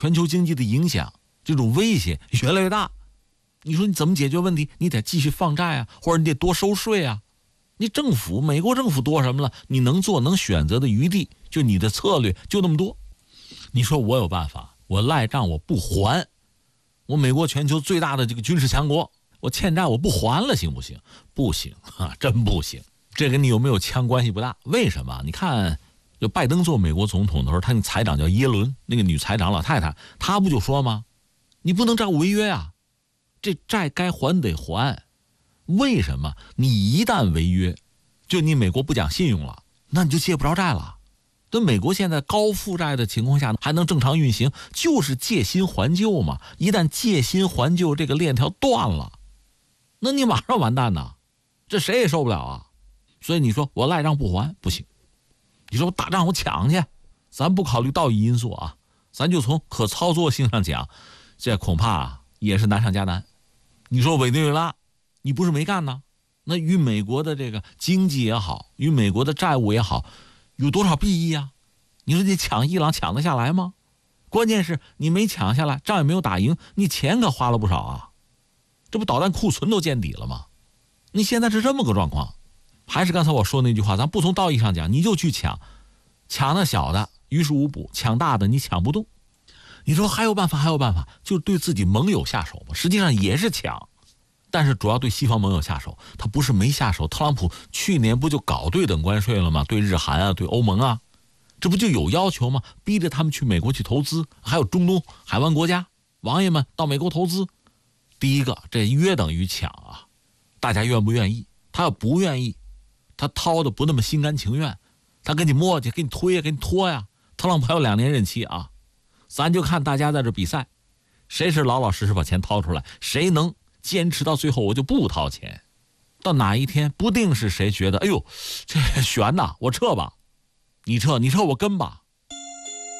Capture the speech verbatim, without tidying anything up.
全球经济的影响，这种威胁越来越大。你说你怎么解决问题？你得继续放债啊，或者你得多收税啊。你政府，美国政府多什么了？你能做能选择的余地，就你的策略就那么多。你说我有办法，我赖账我不还，我美国全球最大的这个军事强国，我欠债我不还了，行不行？不行啊，真不行。这跟你有没有枪关系不大。为什么？你看，就拜登做美国总统的时候，他那财长叫耶伦，那个女财长老太太，她不就说吗？你不能这样违约啊，这债该还得还。为什么？你一旦违约，就你美国不讲信用了，那你就借不着债了。对，美国现在高负债的情况下还能正常运行，就是借新还旧嘛。一旦借新还旧这个链条断了，那你马上完蛋呐，这谁也受不了啊。所以你说我赖账不还不行，你说我打仗我抢去，咱不考虑道义因素啊，咱就从可操作性上讲，这恐怕也是难上加难。你说委内瑞拉你不是没干呢，那与美国的这个经济也好，与美国的债务也好，有多少裨益啊？你说你抢伊朗抢得下来吗？关键是你没抢下来，仗也没有打赢，你钱可花了不少啊，这不导弹库存都见底了吗？你现在是这么个状况。还是刚才我说那句话，咱不从道义上讲，你就去抢，抢那小的于事无补，抢大的你抢不动。你说还有办法还有办法，就对自己盟友下手吧，实际上也是抢，但是主要对西方盟友下手，他不是没下手。特朗普去年不就搞对等关税了吗？对日韩啊，对欧盟啊，这不就有要求吗？逼着他们去美国去投资，还有中东海湾国家王爷们到美国投资。第一个，这约等于抢啊，大家愿不愿意？他要不愿意，他掏的不那么心甘情愿，他给你磨叽，给你推呀，给你拖呀。特朗普还有两年任期啊，咱就看大家在这比赛，谁是老老实实把钱掏出来，谁能坚持到最后我就不掏钱。到哪一天不定是谁觉得哎呦这悬呐，我撤吧，你撤你撤我跟吧，